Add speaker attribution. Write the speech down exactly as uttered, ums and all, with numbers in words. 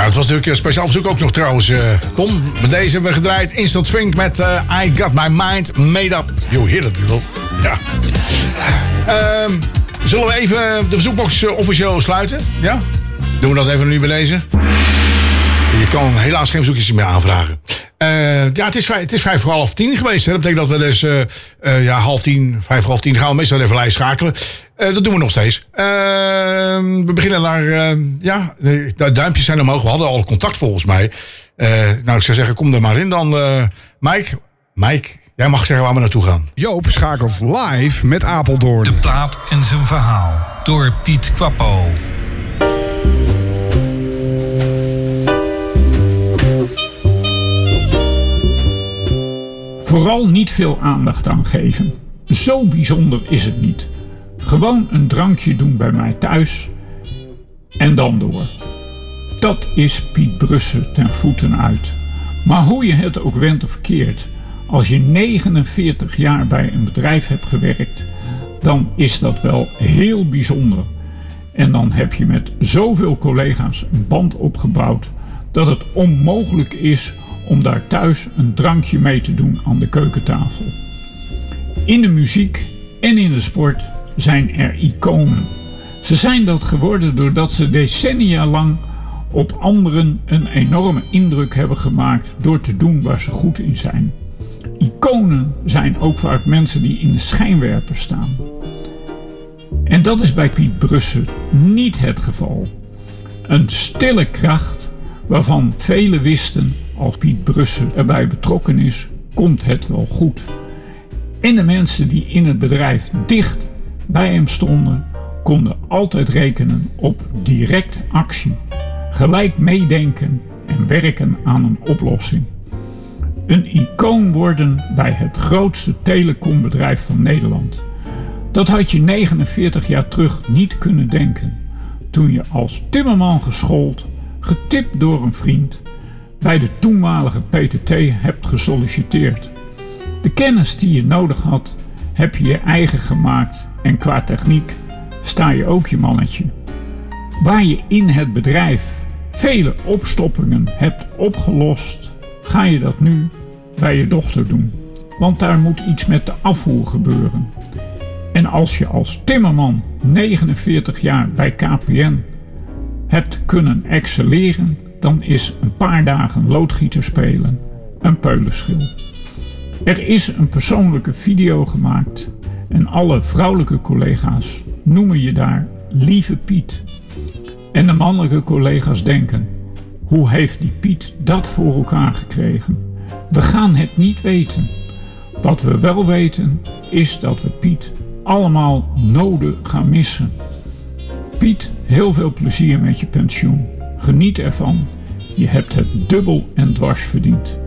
Speaker 1: het was natuurlijk een speciaal verzoek ook nog trouwens, uh, Tom. Met deze hebben we gedraaid Instant Funk met uh, I Got My Mind Made Up. Jo, heer dat nu wel. Ja. Uh, zullen we even de verzoekbox uh, officieel sluiten? Ja? Doen we dat even nu bij deze? Je kan helaas geen verzoekjes meer aanvragen. Uh, ja, het is, vrij, het is vijf voor half tien geweest. Hè. Dat betekent dat we dus uh, uh, ja, half tien, vijf voor half tien gaan we meestal even live schakelen. Uh, dat doen we nog steeds. Uh, we beginnen naar, uh, ja, de duimpjes zijn omhoog. We hadden al contact volgens mij. Uh, nou, ik zou zeggen, kom er maar in dan. Uh, Mike, Mike, jij mag zeggen waar we naartoe gaan.
Speaker 2: Joop schakelt live met Apeldoorn.
Speaker 3: De plaat en zijn verhaal door Piet Quappo.
Speaker 4: Vooral niet veel aandacht aan geven. Zo bijzonder is het niet. Gewoon een drankje doen bij mij thuis en dan door. Dat is Piet Brussen ten voeten uit. Maar hoe je het ook wendt of keert, als je negenenveertig jaar bij een bedrijf hebt gewerkt, dan is dat wel heel bijzonder. En dan heb je met zoveel collega's een band opgebouwd dat het onmogelijk is om daar thuis een drankje mee te doen aan de keukentafel. In de muziek en in de sport zijn er iconen. Ze zijn dat geworden doordat ze decennia lang op anderen een enorme indruk hebben gemaakt door te doen waar ze goed in zijn. Iconen zijn ook vaak mensen die in de schijnwerpers staan. En dat is bij Piet Brussen niet het geval. Een stille kracht waarvan velen wisten, als Piet Brussen erbij betrokken is, komt het wel goed. En de mensen die in het bedrijf dicht bij hem stonden, konden altijd rekenen op direct actie, gelijk meedenken en werken aan een oplossing. Een icoon worden bij het grootste telecombedrijf van Nederland. Dat had je negenenveertig jaar terug niet kunnen denken, toen je als timmerman geschoold, getipt door een vriend, bij de toenmalige P T T hebt gesolliciteerd. De kennis die je nodig had, heb je je eigen gemaakt en qua techniek sta je ook je mannetje. Waar je in het bedrijf vele opstoppingen hebt opgelost, ga je dat nu bij je dochter doen. Want daar moet iets met de afvoer gebeuren. En als je als timmerman negenenveertig jaar bij K P N hebt kunnen excelleren, dan is een paar dagen loodgieter spelen een peulenschil. Er is een persoonlijke video gemaakt en alle vrouwelijke collega's noemen je daar Lieve Piet. En de mannelijke collega's denken, hoe heeft die Piet dat voor elkaar gekregen? We gaan het niet weten. Wat we wel weten is dat we Piet allemaal nodig gaan missen. Piet, heel veel plezier met je pensioen. Geniet ervan. Je hebt het dubbel en dwars verdiend.